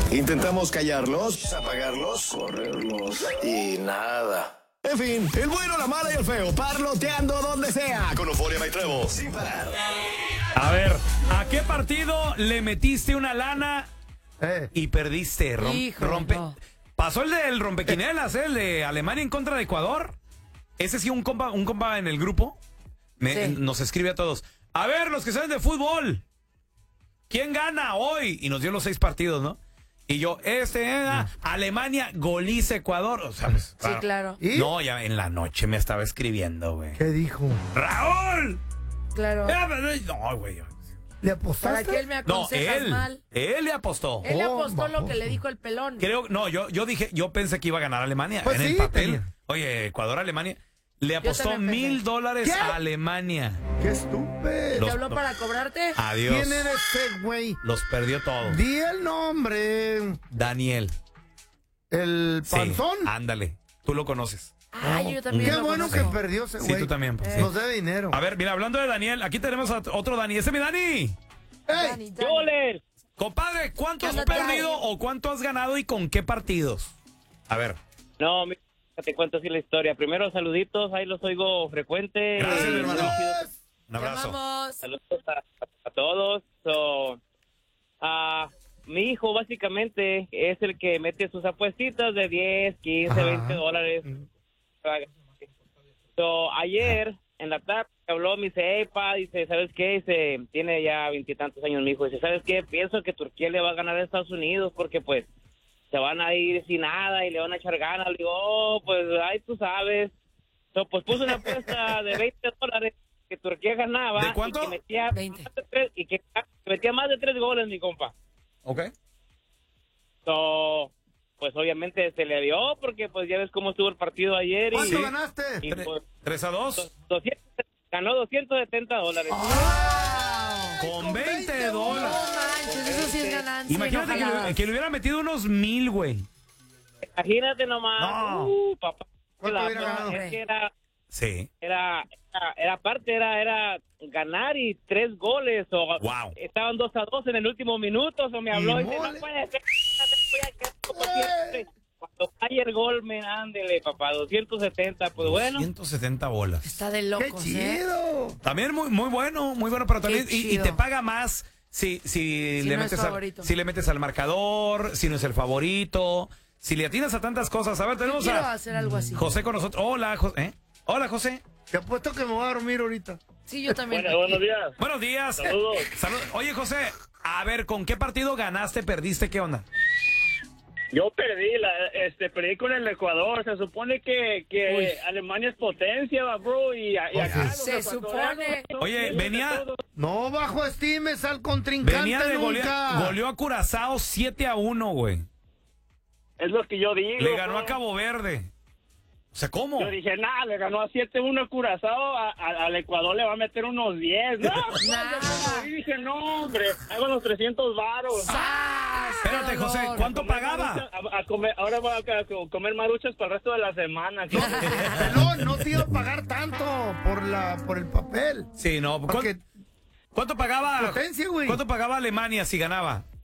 Intentamos callarlos, apagarlos, correrlos y nada. En fin, el bueno, la mala y el feo, parloteando donde sea. Con Euforia y Trevo, sin parar. A ver, ¿a qué partido le metiste una lana y perdiste? No. Pasó el del rompequinelas, el de Alemania en contra de Ecuador. Ese sí, un compa en el grupo nos escribe a todos. A ver, los que saben de fútbol, ¿quién gana hoy? Y nos dio los 6 partidos, ¿no? Y yo, Alemania goliza Ecuador. O sea, pues, Sí, claro. ¿Y? No, ya en la noche me estaba escribiendo, güey. ¿Qué dijo? ¡Raúl! Claro. No, güey. ¿Le Para apostaste? que él me No, aconsejas mal. él le apostó. Él apostó baboso. lo que le dijo el pelón. Yo pensé que iba a ganar Alemania Pues en el sí, papel. tenía. Oye, Ecuador, Alemania. Le apostó también pensé. $1,000 ¿Qué? a Alemania. ¡Qué estúpido! ¿Te habló para cobrarte? Adiós. ¿Quién eres ese güey? Los perdió todos. Di el nombre. Daniel. ¿El Sí, panzón? ándale. Tú lo conoces. Ay, yo también Qué lo bueno conozco. que perdió ese Sí, güey. tú también. Pues, sí. Nos debe dinero. A ver, mira, hablando de Daniel, aquí tenemos a otro Dani. ¡Ese es mi Dani! ¡Ey! Dani. ¡Goles! Compadre, ¿cuánto has ¿Qué onda, perdido Dani? o cuánto has ganado y con qué partidos? A ver. No, te cuento así la historia. Primero, saluditos, ahí los oigo frecuente. Gracias, mi hermano. Yes. Un Te abrazo. amamos. Saludos a todos. Mi hijo básicamente es el que mete sus apuestitas de 10, 15, Ajá. 20 dólares. Ayer en la tarde habló, me dice, dice, ¿sabes qué? Dice, tiene ya 20 y tantos años mi hijo. Dice, ¿sabes qué? Pienso que Turquía le va a ganar a Estados Unidos porque pues se van a ir sin nada y le van a echar ganas. Le digo, pues ahí tú sabes. Pues puso una apuesta de 20 dólares que Turquía ganaba. ¿De cuánto? Y que metía 20. que metía más de 3 goles, mi compa. Ok. Pues obviamente se le dio porque pues ya ves cómo estuvo el partido ayer y, ¿Cuánto ganaste? y, pues, 3-2. 200, ganó $270. Con 20 No dólares. manches, eso sí es ganancia. Imagínate que le hubiera metido unos 1,000, güey. Imagínate nomás. No. Papá. ¿Cuánto La- hubiera ganado? es que Sí. era ganar y 3 goles o Wow. estaban 2-2 en el último minuto, o me habló y dice, mole. no puede ser, voy a quedar como siempre. Cuando cae el gol, ándele, papá, 270, pues bueno. 170 bolas. Está de ¡Qué locos, ¿eh? chido! También muy bueno, pero también y chido. te paga más si le no es metes favorito. si le metes al marcador, si no es el favorito, si le atinas a tantas cosas. A ver, tenemos Quiero a hacer algo así. José con nosotros. Hola, José. Hola, José. Te apuesto que me voy a dormir ahorita. Sí, yo también. Buenos días. Buenos días. Saludos. Oye, José, a ver, ¿con qué partido ganaste, perdiste? ¿Qué onda? Yo perdí con el Ecuador. Se supone que Uy. Alemania es potencia, bro, y acá Se supone. Oye, venía No bajo estimes al contrincante venía de nunca. goleó a Curazao 7-1, güey. Es lo que yo digo. Le ganó bro. a Cabo Verde. O sea, ¿cómo? Yo dije, le ganó a 7-1 a Curazao, al Ecuador le va a meter unos 10. No, Nada. y dije, no, hombre, hago los 300 varos. Espérate, José, ¿cuánto pagaba? Ahora voy a comer maruchas para el resto de la semana. Pelón, no te iba a pagar tanto por el papel. Sí, no. Porque ¿Cuánto pagaba? Potencia, güey. ¿Cuánto pagaba Alemania si ganaba?